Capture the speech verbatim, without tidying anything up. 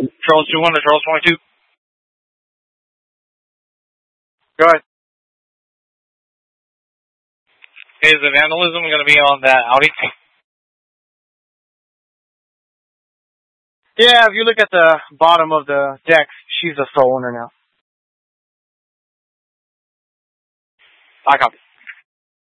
Charles two one to Charles twenty-two. Go ahead. Is the vandalism going to be on that Audi? Yeah, if you look at the bottom of the deck, she's the sole owner now. I copy.